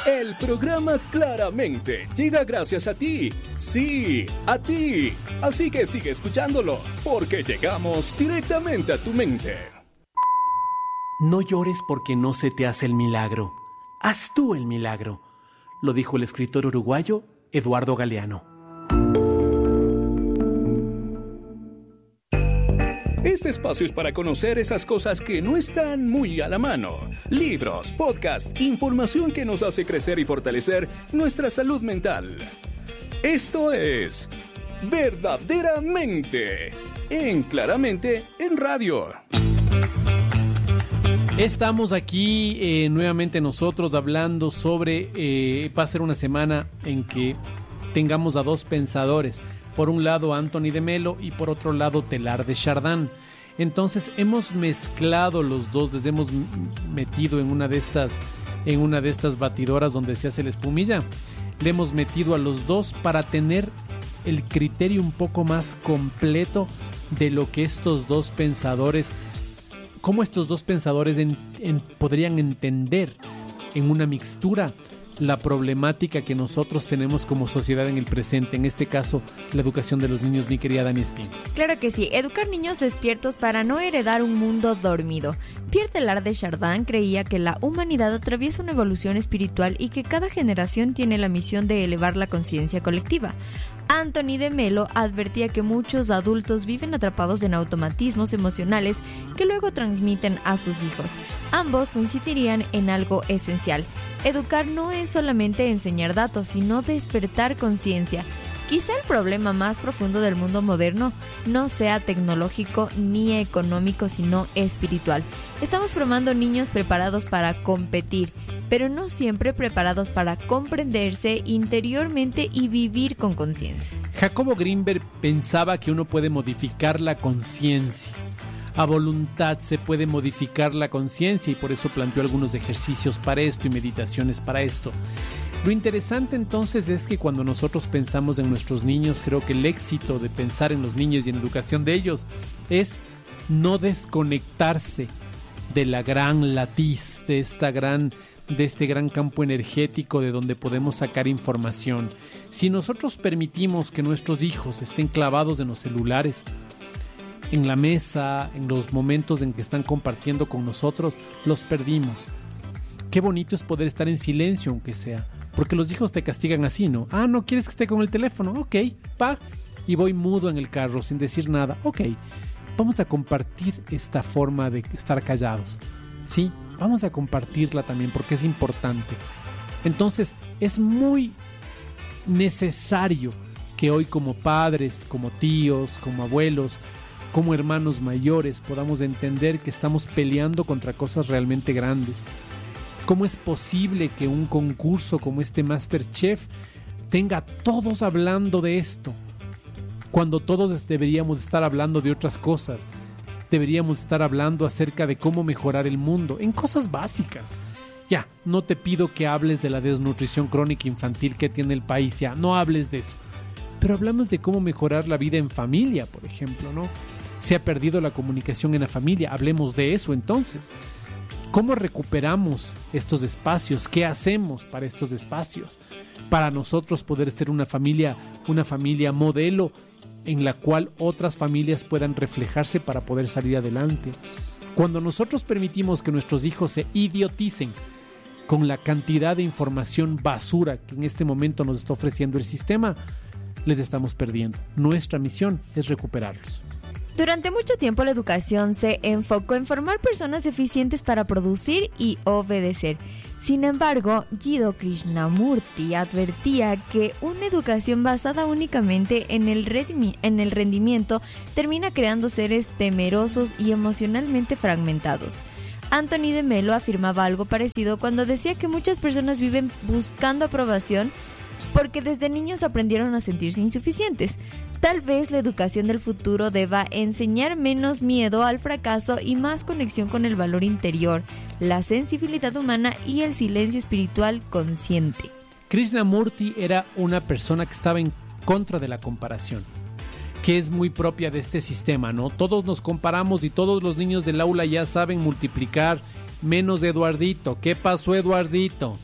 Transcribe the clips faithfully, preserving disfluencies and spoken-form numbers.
El programa Claramente llega gracias a ti. Sí, a ti. Así que sigue escuchándolo, porque llegamos directamente a tu mente. No llores porque no se te hace el milagro. Haz tú el milagro, lo dijo el escritor uruguayo Eduardo Galeano. Este espacio es para conocer esas cosas que no están muy a la mano. Libros, podcasts, información que nos hace crecer y fortalecer nuestra salud mental. Esto es Verdaderamente en Claramente en Radio. Estamos aquí eh, nuevamente nosotros hablando sobre, eh, va a ser una semana en que tengamos a dos pensadores. Por un lado Anthony de Melo y por otro lado Teilhard de Chardin. Entonces hemos mezclado los dos, les hemos metido en una de estas, en una de estas batidoras donde se hace la espumilla. Le hemos metido a los dos para tener el criterio un poco más completo de lo que estos dos pensadores, cómo estos dos pensadores en, en, podrían entender en una mixtura la problemática que nosotros tenemos como sociedad en el presente, en este caso, la educación de los niños, mi querida Dani Espín. Claro que sí, educar niños despiertos para no heredar un mundo dormido. Pierre Teilhard de Chardin creía que la humanidad atraviesa una evolución espiritual y que cada generación tiene la misión de elevar la conciencia colectiva. Anthony de Melo advertía que muchos adultos viven atrapados en automatismos emocionales que luego transmiten a sus hijos. Ambos coincidirían en algo esencial. Educar no es solamente enseñar datos, sino despertar conciencia. Quizá el problema más profundo del mundo moderno no sea tecnológico ni económico, sino espiritual. Estamos formando niños preparados para competir, pero no siempre preparados para comprenderse interiormente y vivir con conciencia. Jacobo Greenberg pensaba que uno puede modificar la conciencia. A voluntad se puede modificar la conciencia y por eso planteó algunos ejercicios para esto y meditaciones para esto. Lo interesante entonces es que cuando nosotros pensamos en nuestros niños, creo que el éxito de pensar en los niños y en la educación de ellos es no desconectarse de la gran latiz, de esta gran, de este gran campo energético de donde podemos sacar información. Si nosotros permitimos que nuestros hijos estén clavados en los celulares, en la mesa, en los momentos en que están compartiendo con nosotros, los perdimos. Qué bonito es poder estar en silencio, aunque sea. Porque los hijos te castigan así, ¿no? Ah, ¿no quieres que esté con el teléfono? Ok, pa. Y voy mudo en el carro sin decir nada. Ok, vamos a compartir esta forma de estar callados. Sí, vamos a compartirla también porque es importante. Entonces, es muy necesario que hoy como padres, como tíos, como abuelos, como hermanos mayores, podamos entender que estamos peleando contra cosas realmente grandes. ¿Cómo es posible que un concurso como este MasterChef tenga a todos hablando de esto? Cuando todos deberíamos estar hablando de otras cosas. Deberíamos estar hablando acerca de cómo mejorar el mundo, en cosas básicas. Ya, no te pido que hables de la desnutrición crónica infantil que tiene el país, ya, no hables de eso. Pero hablamos de cómo mejorar la vida en familia, por ejemplo, ¿no? Se ha perdido la comunicación en la familia, hablemos de eso entonces. ¿Cómo recuperamos estos espacios? ¿Qué hacemos para estos espacios? Para nosotros poder ser una familia, una familia modelo en la cual otras familias puedan reflejarse para poder salir adelante. Cuando nosotros permitimos que nuestros hijos se idioticen con la cantidad de información basura que en este momento nos está ofreciendo el sistema, les estamos perdiendo. Nuestra misión es recuperarlos. Durante mucho tiempo la educación se enfocó en formar personas eficientes para producir y obedecer. Sin embargo, Jiddu Krishnamurti advertía que una educación basada únicamente en el, redimi- en el rendimiento termina creando seres temerosos y emocionalmente fragmentados. Anthony de Melo afirmaba algo parecido cuando decía que muchas personas viven buscando aprobación porque desde niños aprendieron a sentirse insuficientes. Tal vez la educación del futuro deba enseñar menos miedo al fracaso y más conexión con el valor interior, la sensibilidad humana y el silencio espiritual consciente. Krishnamurti era una persona que estaba en contra de la comparación, que es muy propia de este sistema, ¿no? Todos nos comparamos y todos los niños del aula ya saben multiplicar, menos Eduardito. ¿Qué pasó, Eduardito?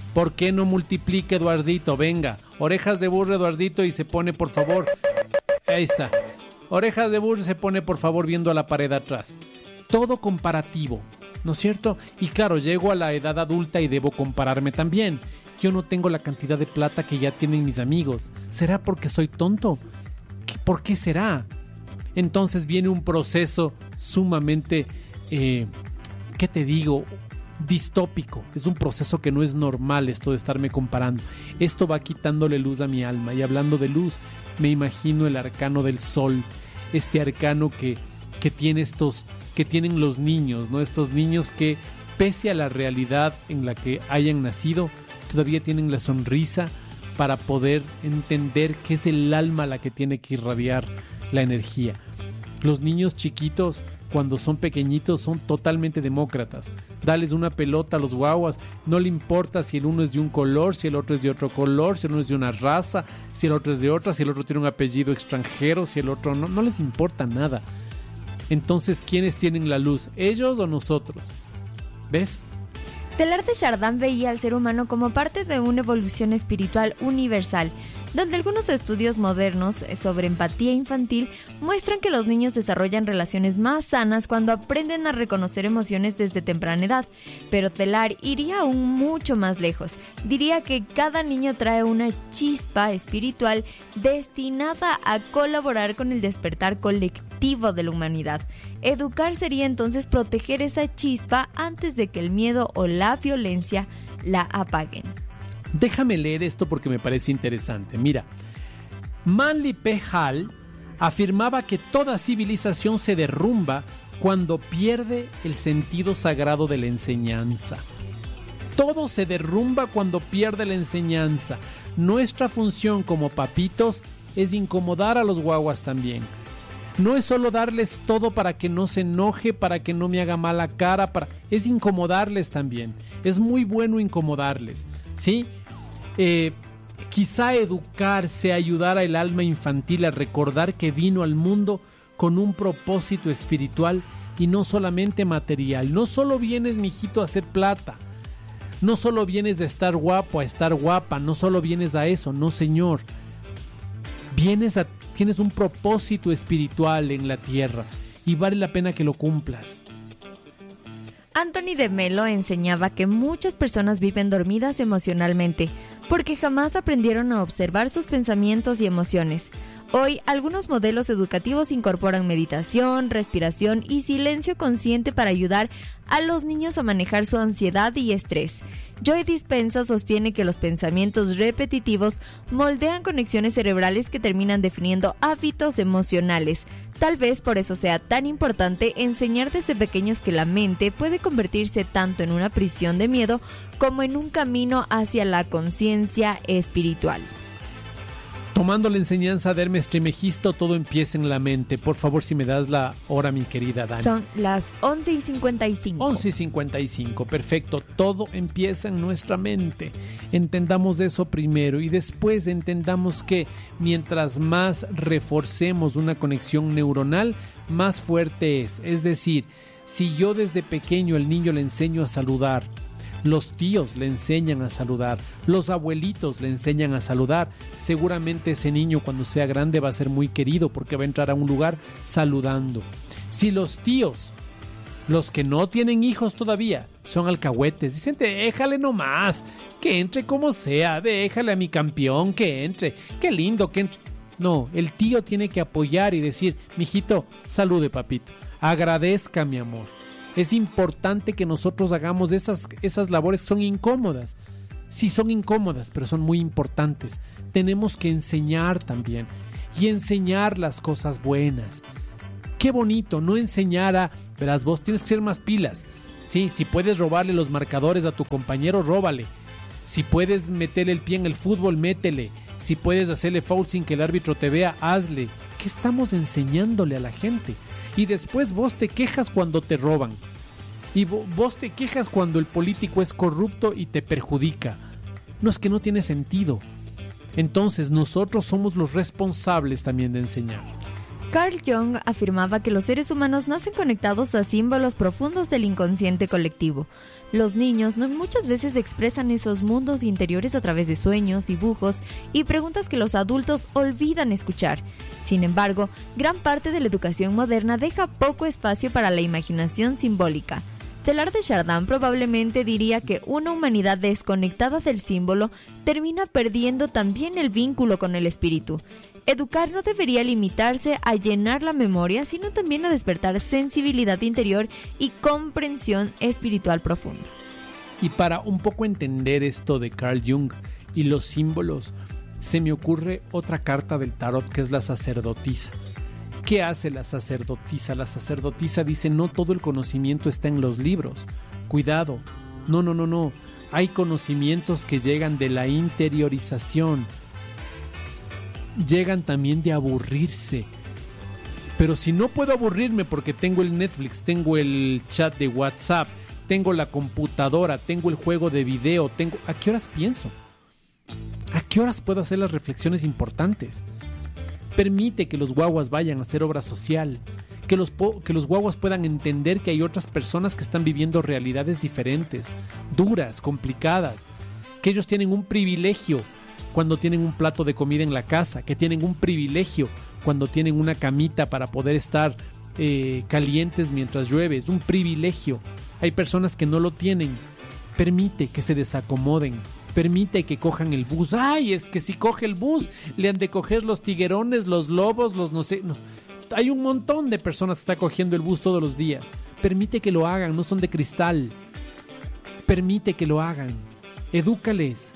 ¿Por qué no multiplica, Eduardito? Venga, orejas de burro, Eduardito, y se pone, por favor. Ahí está. Orejas de burro, se pone, por favor, viendo a la pared atrás. Todo comparativo, ¿no es cierto? Y claro, llego a la edad adulta y debo compararme también. Yo no tengo la cantidad de plata que ya tienen mis amigos. ¿Será porque soy tonto? ¿Por qué será? Entonces viene un proceso sumamente, eh, ¿qué te digo? Distópico. Es un proceso que no es normal, esto de estarme comparando. Esto va quitándole luz a mi alma. Y hablando de luz, me imagino el arcano del sol, este arcano que, que tiene estos, que tienen los niños, ¿no? Estos niños que, pese a la realidad en la que hayan nacido, todavía tienen la sonrisa para poder entender que es el alma la que tiene que irradiar la energía. Los niños chiquitos, cuando son pequeñitos, son totalmente demócratas. Dales una pelota a los guaguas, no le importa si el uno es de un color, si el otro es de otro color, si el uno es de una raza, si el otro es de otra, si el otro tiene un apellido extranjero, si el otro no, no les importa nada. Entonces, ¿quiénes tienen la luz? ¿Ellos o nosotros? ¿Ves? Teilhard de Chardin veía al ser humano como parte de una evolución espiritual universal, donde algunos estudios modernos sobre empatía infantil muestran que los niños desarrollan relaciones más sanas cuando aprenden a reconocer emociones desde temprana edad. Pero Teilhard iría aún mucho más lejos. Diría que cada niño trae una chispa espiritual destinada a colaborar con el despertar colectivo de la humanidad. Educar sería entonces proteger esa chispa antes de que el miedo o la violencia la apaguen. Déjame leer esto porque me parece interesante. Mira, Manly P. Hall afirmaba que toda civilización se derrumba cuando pierde el sentido sagrado de la enseñanza. Todo se derrumba cuando pierde la enseñanza. Nuestra función como papitos es incomodar a los guaguas también. No es solo darles todo para que no se enoje, para que no me haga mala cara, para... es incomodarles también. Es muy bueno incomodarles, ¿sí? Eh, quizá educarse, ayudar al alma infantil a recordar que vino al mundo con un propósito espiritual y no solamente material. No solo vienes, mijito, a hacer plata. No solo vienes a estar guapo, a estar guapa. No solo vienes a eso, no, señor. Vienes a... Tienes un propósito espiritual en la tierra y vale la pena que lo cumplas. Anthony de Melo enseñaba que muchas personas viven dormidas emocionalmente porque jamás aprendieron a observar sus pensamientos y emociones. Hoy, algunos modelos educativos incorporan meditación, respiración y silencio consciente para ayudar a los niños a manejar su ansiedad y estrés. Joe Dispenza sostiene que los pensamientos repetitivos moldean conexiones cerebrales que terminan definiendo hábitos emocionales. Tal vez por eso sea tan importante enseñar desde pequeños que la mente puede convertirse tanto en una prisión de miedo como en un camino hacia la conciencia espiritual. Tomando la enseñanza de Hermes Trismegisto, todo empieza en la mente. Por favor, si me das la hora, mi querida Dani. Son las once y cincuenta y cinco. once y cincuenta y cinco, perfecto. Todo empieza en nuestra mente. Entendamos eso primero y después entendamos que mientras más reforcemos una conexión neuronal, más fuerte es. Es decir, si yo desde pequeño al niño le enseño a saludar, los tíos le enseñan a saludar, los abuelitos le enseñan a saludar, seguramente ese niño cuando sea grande va a ser muy querido porque va a entrar a un lugar saludando. Si los tíos, los que no tienen hijos todavía, son alcahuetes, dicen déjale nomás, que entre como sea, déjale a mi campeón que entre, qué lindo que entre. No, el tío tiene que apoyar y decir, mijito, salude papito, agradezca mi amor. Es importante que nosotros hagamos esas, esas labores, son incómodas. Sí, son incómodas, pero son muy importantes. Tenemos que enseñar también. Y enseñar las cosas buenas. Qué bonito, no enseñar a... Verás, vos tienes que ser más pilas. Sí, si puedes robarle los marcadores a tu compañero, róbale. Si puedes meterle el pie en el fútbol, métele. Si puedes hacerle foul sin que el árbitro te vea, hazle. ¿Qué estamos enseñándole a la gente? Y después vos te quejas cuando te roban. Y vos te quejas cuando el político es corrupto y te perjudica. No, es que no tiene sentido. Entonces nosotros somos los responsables también de enseñar. Carl Jung afirmaba que los seres humanos nacen conectados a símbolos profundos del inconsciente colectivo. Los niños no muchas veces expresan esos mundos interiores a través de sueños, dibujos y preguntas que los adultos olvidan escuchar. Sin embargo, gran parte de la educación moderna deja poco espacio para la imaginación simbólica. Teilhard de Chardin probablemente diría que una humanidad desconectada del símbolo termina perdiendo también el vínculo con el espíritu. Educar no debería limitarse a llenar la memoria, sino también a despertar sensibilidad interior y comprensión espiritual profunda. Y para un poco entender esto de Carl Jung y los símbolos, se me ocurre otra carta del tarot que es la sacerdotisa. ¿Qué hace la sacerdotisa? La sacerdotisa dice: no todo el conocimiento está en los libros. Cuidado, no, no, no, no. Hay conocimientos que llegan de la interiorización. Llegan también de aburrirse. Pero si no puedo aburrirme porque tengo el Netflix, tengo el chat de WhatsApp, tengo la computadora, tengo el juego de video, tengo... ¿a qué horas pienso? ¿A qué horas puedo hacer las reflexiones importantes? Permite que los guaguas vayan a hacer obra social, que los, po- que los guaguas puedan entender que hay otras personas que están viviendo realidades diferentes, duras, complicadas, que ellos tienen un privilegio cuando tienen un plato de comida en la casa, que tienen un privilegio cuando tienen una camita para poder estar eh, calientes mientras llueve. Es un privilegio. Hay personas que no lo tienen. Permite que se desacomoden. Permite que cojan el bus. Ay, es que si coge el bus le han de coger los tiguerones, los lobos, los no sé. No. Hay un montón de personas que están cogiendo el bus todos los días. Permite que lo hagan, no son de cristal. Permite que lo hagan. Edúcales.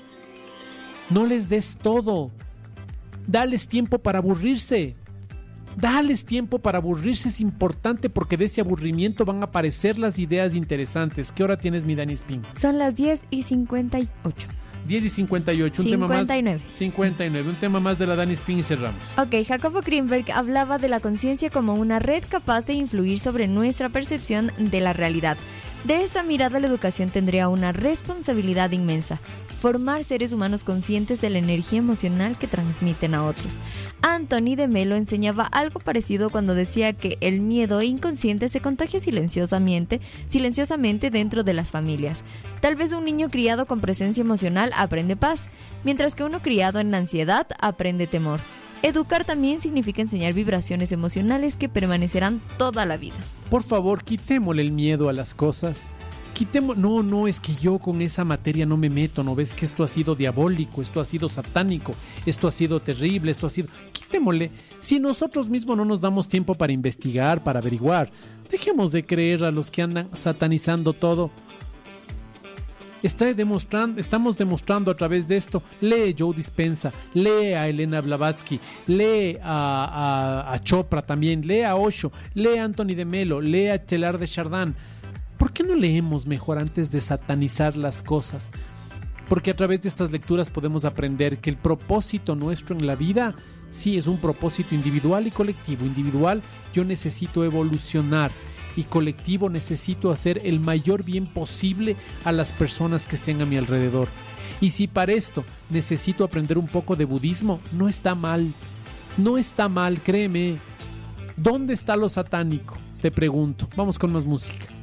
No les des todo. Dales tiempo para aburrirse. Dales tiempo para aburrirse, es importante porque de ese aburrimiento van a aparecer las ideas interesantes. ¿Qué hora tienes, mi Dani Spin? Son las diez y cincuenta y ocho. diez y cincuenta y ocho, un cincuenta y nueve. tema más. cincuenta y nueve, un tema más de la Dani Spin y cerramos. Ok, Jacobo Greenberg hablaba de la conciencia como una red capaz de influir sobre nuestra percepción de la realidad. De esa mirada, la educación tendría una responsabilidad inmensa: formar seres humanos conscientes de la energía emocional que transmiten a otros. Anthony de Melo enseñaba algo parecido cuando decía que el miedo inconsciente se contagia silenciosamente, silenciosamente dentro de las familias. Tal vez un niño criado con presencia emocional aprende paz, mientras que uno criado en ansiedad aprende temor. Educar también significa enseñar vibraciones emocionales que permanecerán toda la vida. Por favor, quitémosle el miedo a las cosas. Quitemos, no, no, es que yo con esa materia no me meto, ¿no ves que esto ha sido diabólico, esto ha sido satánico, esto ha sido terrible, esto ha sido... Quitémosle. Si nosotros mismos no nos damos tiempo para investigar, para averiguar, dejemos de creer a los que andan satanizando todo. Está demostrando, estamos demostrando a través de esto. Lee Joe Dispenza, lee a Elena Blavatsky, lee a, a, a Chopra también, lee a Osho, lee a Anthony de Melo, lee a Teilhard de Chardin. ¿Por qué no leemos mejor antes de satanizar las cosas? Porque a través de estas lecturas podemos aprender que el propósito nuestro en la vida sí es un propósito individual y colectivo. Individual, yo necesito evolucionar, y colectivo, necesito hacer el mayor bien posible a las personas que estén a mi alrededor. Y si para esto necesito aprender un poco de budismo, no está mal. No está mal, créeme. ¿Dónde está lo satánico? Te pregunto. Vamos con más música.